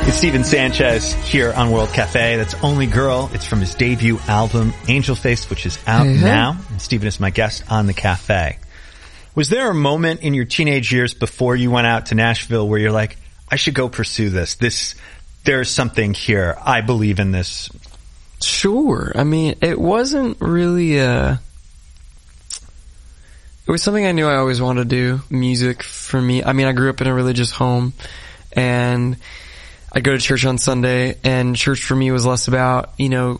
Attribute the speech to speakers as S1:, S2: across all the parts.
S1: It's Steven Sanchez here on World Cafe. That's Only Girl. It's from his debut album, Angel Face, which is out now. And Steven is my guest on the cafe. Was there a moment in your teenage years before you went out to Nashville where you're like, I should go pursue this? There's something here. I believe in this.
S2: Sure. I mean, it wasn't really it was something I knew I always wanted to do. Music for me. I mean, I grew up in a religious home, and I'd go to church on Sunday, and church for me was less about, when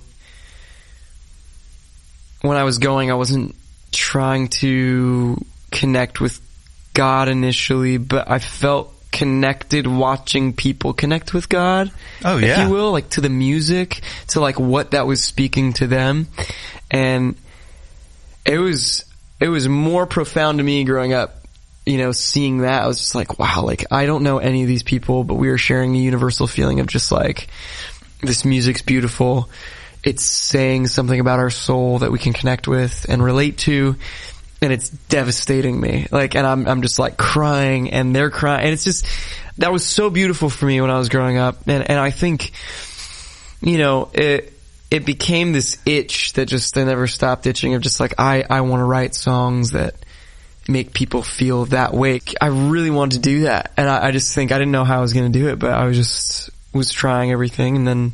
S2: I was going, I wasn't trying to connect with God initially, but I felt connected watching people connect with God.
S1: Oh, yeah.
S2: If you will, like to the music, to like what that was speaking to them. And it was more profound to me growing up. Seeing that, I was just like, wow, like, I don't know any of these people, but we are sharing a universal feeling of just like, this music's beautiful. It's saying something about our soul that we can connect with and relate to. And it's devastating me. Like, and I'm just like crying, and they're crying. And it's just, that was so beautiful for me when I was growing up. And I think, it became this itch that just, I never stopped itching of just like, I want to write songs that make people feel that way. I really wanted to do that. And I just think I didn't know how I was going to do it, but I was trying everything, and then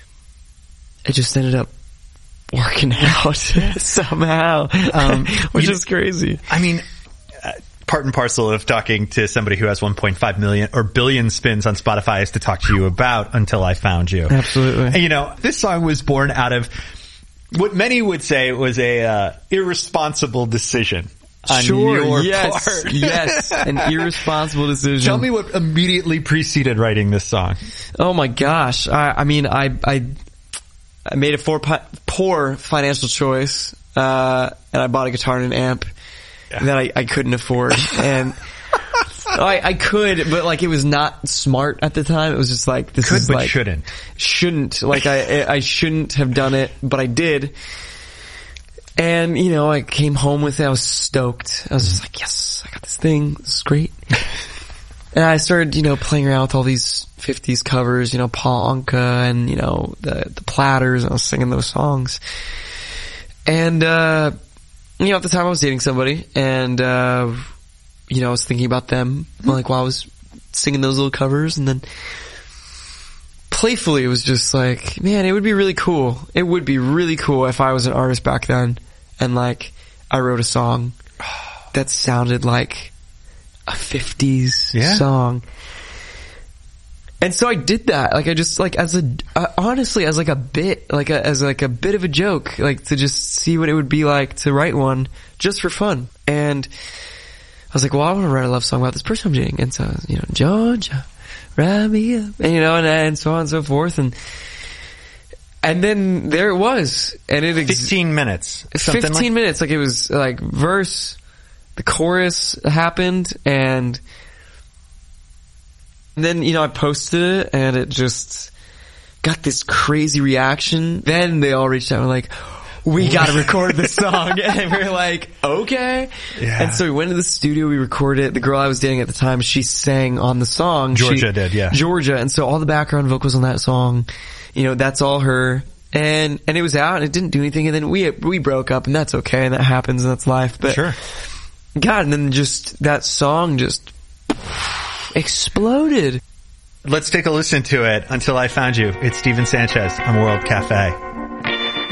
S2: it just ended up working out somehow, which is crazy.
S1: I mean, part and parcel of talking to somebody who has 1.5 million or billion spins on Spotify is to talk to you about Until I Found You.
S2: Absolutely.
S1: And, this song was born out of what many would say was a irresponsible decision. On your part.
S2: Yes, an irresponsible decision.
S1: Tell me what immediately preceded writing this song.
S2: Oh my gosh. I mean, I made a poor financial choice, and I bought a guitar and an amp that I couldn't afford. And I could, but like, it was not smart at the time. It was just like, this is like, shouldn't. Like, I shouldn't have done it, but I did. And, I came home with it. I was stoked. I was just like, yes, I got this thing. This is great. And I started, playing around with all these 50s covers, Paul Anka and, the Platters. And I was singing those songs. And, at the time I was dating somebody, and, I was thinking about them, like, while I was singing those little covers. And then playfully, it was just like, man, it would be really cool. It would be really cool if I was an artist back then, and like, I wrote a song that sounded like a 50s song. And so I did that. Like, I just, like, honestly, as like a bit, as a bit of a joke, like, to just see what it would be like to write one just for fun. And I was like, well, I want to write a love song about this person I'm dating. And so, Georgia, wrap me up, and so on and so forth. And then there it was. And it
S1: 15 minutes.
S2: 15 minutes. Like, it was like verse, the chorus happened, and then, I posted it, and it just got this crazy reaction. Then they all reached out and were like, we gotta record this song. And we were like, okay. Yeah. And so we went to the studio, we recorded it. The girl I was dating at the time, she sang on the song.
S1: Georgia.
S2: And so all the background vocals on that song, that's all her. And it was out, and it didn't do anything. And then we broke up, and that's okay. And that happens, and that's life. But
S1: sure.
S2: God, and then just that song just exploded.
S1: Let's take a listen to it. Until I Found You. It's Steven Sanchez on World Cafe.